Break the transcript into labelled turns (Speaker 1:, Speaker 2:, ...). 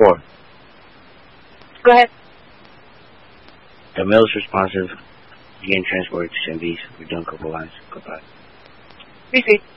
Speaker 1: 4.
Speaker 2: Go ahead.
Speaker 1: The mail is responsive. Again, transport to St. Bees. We're done. Couple lines. Goodbye.
Speaker 2: Proceed.